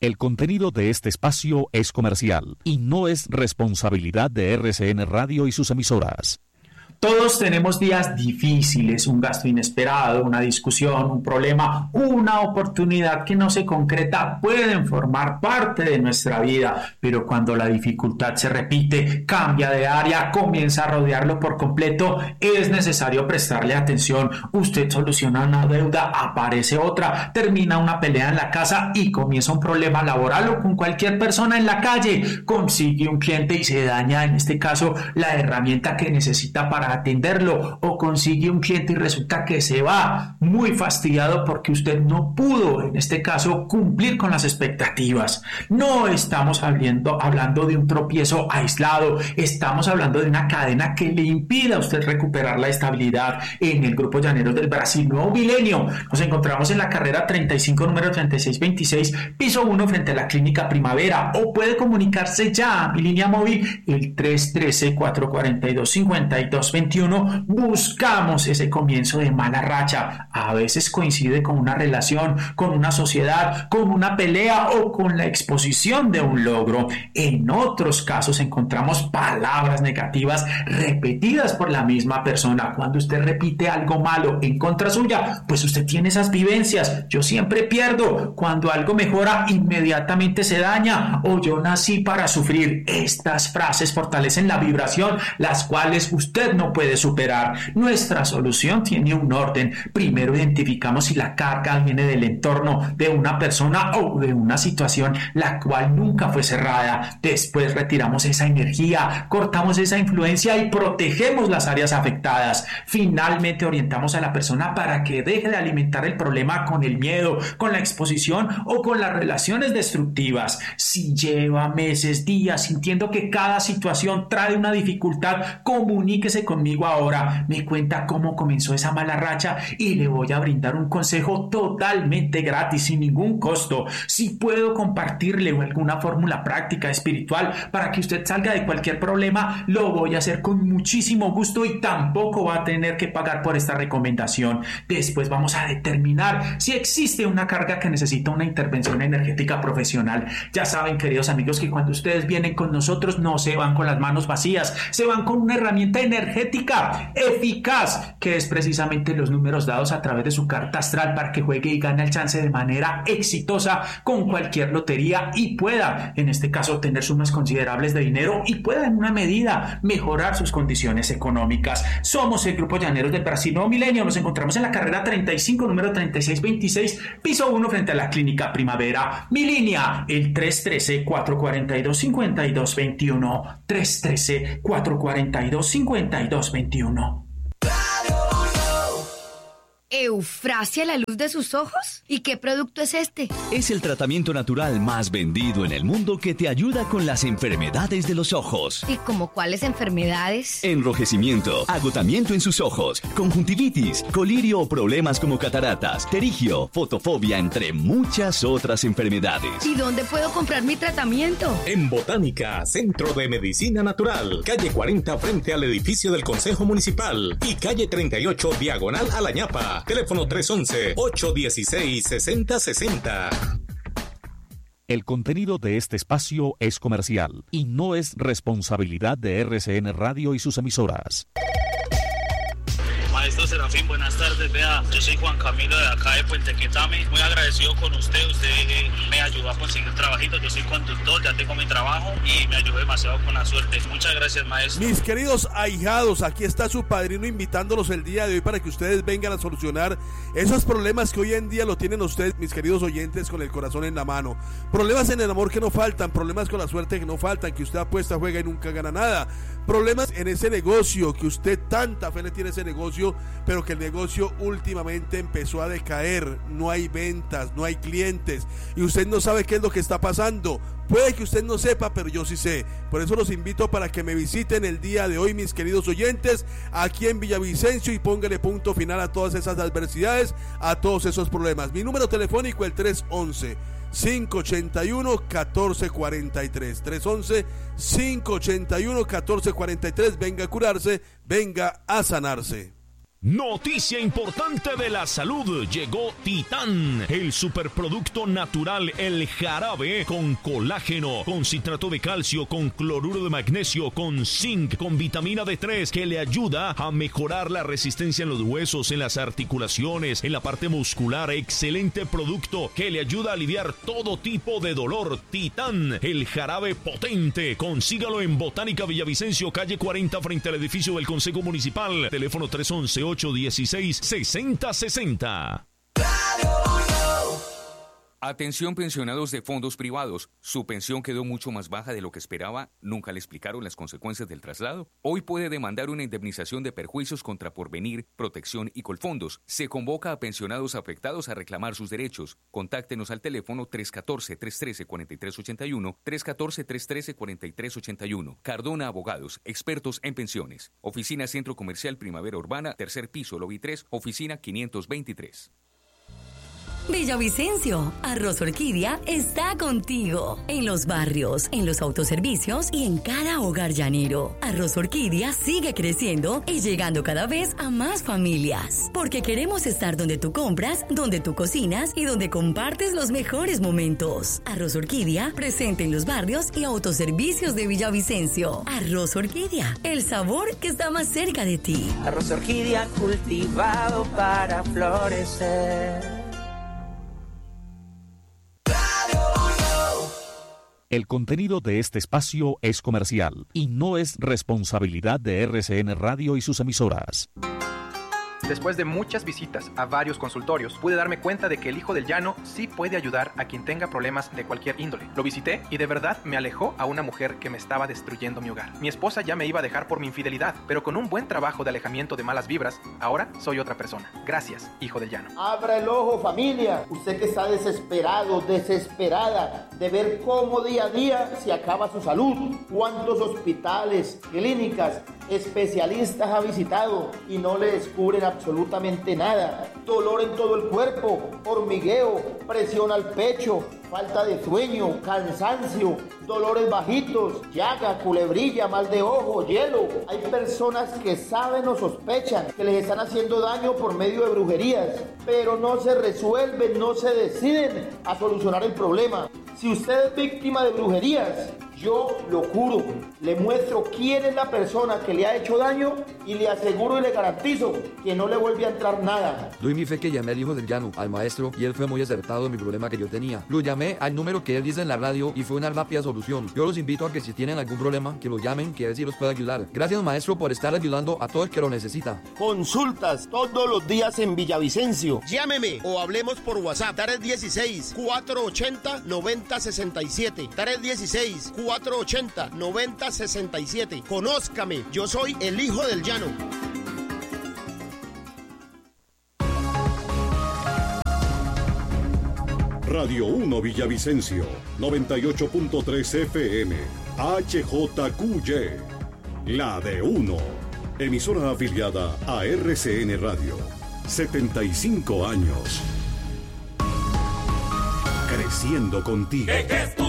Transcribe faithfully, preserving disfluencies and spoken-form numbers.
El contenido de este espacio es comercial y no es responsabilidad de R C N Radio y sus emisoras. Todos tenemos días difíciles, un gasto inesperado, una discusión, un problema, una oportunidad que no se concreta, pueden formar parte de nuestra vida, pero cuando la dificultad se repite, cambia de área, comienza a rodearlo por completo, es necesario prestarle atención. Usted soluciona una deuda, aparece otra, termina una pelea en la casa y comienza un problema laboral o con cualquier persona en la calle, consigue un cliente y se daña, en este caso, la herramienta que necesita para atenderlo, o consigue un cliente y resulta que se va muy fastidiado porque usted no pudo, en este caso, cumplir con las expectativas. No estamos hablando, hablando de un tropiezo aislado, estamos hablando de una cadena que le impida a usted recuperar la estabilidad. En el Grupo Llaneros del Brasil Nuevo Milenio nos encontramos en la carrera treinta y cinco, número treinta y seis veintiséis, piso uno, frente a la Clínica Primavera, o puede comunicarse ya a mi línea móvil, el tres uno tres, cuatro cuatro dos, cinco dos dos uno. Buscamos ese comienzo de mala racha. A veces coincide con una relación, con una sociedad, con una pelea o con la exposición de un logro. En otros casos encontramos palabras negativas repetidas por la misma persona. Cuando usted repite algo malo en contra suya, pues usted tiene esas vivencias. Yo siempre pierdo. Cuando algo mejora, inmediatamente se daña. O yo nací para sufrir. Estas frases fortalecen la vibración, las cuales usted no puede superar. Nuestra solución tiene un orden. Primero identificamos si la carga viene del entorno, de una persona o de una situación la cual nunca fue cerrada. Después retiramos esa energía, cortamos esa influencia y protegemos las áreas afectadas. Finalmente orientamos a la persona para que deje de alimentar el problema con el miedo, con la exposición o con las relaciones destructivas. Si lleva meses, días sintiendo que cada situación trae una dificultad, comuníquese conmigo ahora, me cuenta cómo comenzó esa mala racha y le voy a brindar un consejo totalmente gratis, sin ningún costo. Si puedo compartirle alguna fórmula práctica espiritual para que usted salga de cualquier problema, lo voy a hacer con muchísimo gusto y tampoco va a tener que pagar por esta recomendación. Después vamos a determinar si existe una carga que necesita una intervención energética profesional. Ya saben, queridos amigos, que cuando ustedes vienen con nosotros no se van con las manos vacías, se van con una herramienta energética eficaz, que es precisamente los números dados a través de su carta astral para que juegue y gane el chance de manera exitosa con cualquier lotería y pueda, en este caso, obtener sumas considerables de dinero y pueda en una medida mejorar sus condiciones económicas. Somos el Grupo Llaneros del Brasil Nuevo Milenio. Nos encontramos en la carrera treinta y cinco, número treinta y seis veintiséis, piso uno, frente a la Clínica Primavera. Mi línea, el tres uno tres, cuatro cuatro dos, cinco dos dos uno, tres uno tres, cuatro cuatro dos, cinco dos dos uno. ¿Eufrasia la luz de sus ojos? ¿Y qué producto es este? Es el tratamiento natural más vendido en el mundo que te ayuda con las enfermedades de los ojos. ¿Y como cuáles enfermedades? Enrojecimiento, agotamiento en sus ojos, conjuntivitis, colirio o problemas como cataratas, pterigio, fotofobia, entre muchas otras enfermedades. ¿Y dónde puedo comprar mi tratamiento? En Botánica, Centro de Medicina Natural, calle cuarenta frente al edificio del Consejo Municipal y calle treinta y ocho diagonal a la ñapa. Teléfono tres once, ocho dieciséis, sesenta sesenta. El contenido de este espacio es comercial y no es responsabilidad de R C N Radio y sus emisoras. Maestro Serafín, buenas tardes. Vea, yo soy Juan Camilo de acá de Puente Quetame. Muy agradecido con usted. Usted eh, me ayudó a conseguir un trabajito. Yo soy conductor, ya tengo mi trabajo y me ayudó demasiado con la suerte. Muchas gracias, maestro. Mis queridos ahijados, aquí está su padrino invitándolos el día de hoy para que ustedes vengan a solucionar esos problemas que hoy en día lo tienen ustedes, mis queridos oyentes, con el corazón en la mano. Problemas en el amor que no faltan, problemas con la suerte que no faltan, que usted apuesta, juega y nunca gana nada. Problemas en ese negocio, que usted tanta fe le tiene a ese negocio, pero que el negocio últimamente empezó a decaer, no hay ventas, no hay clientes y usted no sabe qué es lo que está pasando. Puede que usted no sepa, pero yo sí sé. Por eso los invito para que me visiten el día de hoy, mis queridos oyentes, aquí en Villavicencio, y póngale punto final a todas esas adversidades, a todos esos problemas. Mi número telefónico, el tres once, cinco ochenta y uno, catorce cuarenta y tres. tres once, cinco ochenta y uno, catorce cuarenta y tres. Venga a curarse, venga a sanarse. Noticia importante de la salud, llegó Titán, el superproducto natural, el jarabe con colágeno, con citrato de calcio, con cloruro de magnesio, con zinc, con vitamina D tres, que le ayuda a mejorar la resistencia en los huesos, en las articulaciones, en la parte muscular. Excelente producto que le ayuda a aliviar todo tipo de dolor. Titán, el jarabe potente. Consígalo en Botánica Villavicencio, calle cuarenta, frente al edificio del Consejo Municipal. Teléfono tres once, ocho dieciséis, sesenta sesenta. Atención pensionados de fondos privados. ¿Su pensión quedó mucho más baja de lo que esperaba? ¿Nunca le explicaron las consecuencias del traslado? Hoy puede demandar una indemnización de perjuicios contra Porvenir, Protección y Colfondos. Se convoca a pensionados afectados a reclamar sus derechos. Contáctenos al teléfono tres uno cuatro, tres uno tres, cuatro tres ocho uno, tres uno cuatro, tres uno tres, cuatro tres ocho uno. Cardona Abogados, expertos en pensiones. Oficina Centro Comercial Primavera Urbana, tercer piso, lobby tres, oficina quinientos veintitrés. Villavicencio, Arroz Orquídea está contigo. En los barrios, en los autoservicios y en cada hogar llanero. Arroz Orquídea sigue creciendo y llegando cada vez a más familias. Porque queremos estar donde tú compras, donde tú cocinas y donde compartes los mejores momentos. Arroz Orquídea, presente en los barrios y autoservicios de Villavicencio. Arroz Orquídea, el sabor que está más cerca de ti. Arroz Orquídea, cultivado para florecer. El contenido de este espacio es comercial y no es responsabilidad de R C N Radio y sus emisoras. Después de muchas visitas a varios consultorios, pude darme cuenta de que el Hijo del Llano sí puede ayudar a quien tenga problemas de cualquier índole. Lo visité y de verdad me alejó a una mujer que me estaba destruyendo mi hogar. Mi esposa ya me iba a dejar por mi infidelidad, pero con un buen trabajo de alejamiento de malas vibras, ahora soy otra persona. Gracias, Hijo del Llano. Abra el ojo, familia. Usted que está desesperado, desesperada de ver cómo día a día se acaba su salud. Cuántos hospitales, clínicas, especialistas ha visitado y no le descubren absolutamente nada. Dolor en todo el cuerpo, hormigueo, presión al pecho, falta de sueño, cansancio, dolores bajitos, llaga, culebrilla, mal de ojo, hielo. Hay personas que saben o sospechan que les están haciendo daño por medio de brujerías, pero no se resuelven, no se deciden a solucionar el problema. Si usted es víctima de brujerías, yo lo curo, le muestro quién es la persona que le ha hecho daño y le aseguro y le garantizo que no le vuelve a entrar nada. Doy mi fe que llamé al Hijo del Llano, al maestro, y él fue muy acertado en mi problema que yo tenía. Lo llamé al número que él dice en la radio y fue una rápida solución. Yo los invito a que si tienen algún problema, que lo llamen, que él sí los puede ayudar. Gracias, maestro, por estar ayudando a todo el que lo necesita. Consultas todos los días en Villavicencio. Llámeme o hablemos por WhatsApp. tres uno seis, cuatro ocho cero, nueve cero seis siete. tres uno seis, cuatro ocho cero, nueve cero seis siete. Conózcame, yo soy el Hijo del Llano. Radio uno Villavicencio, noventa y ocho punto tres F M, H J Q Y, la de uno, emisora afiliada a R C N Radio, setenta y cinco años, creciendo contigo. ¿Qué, qué es tu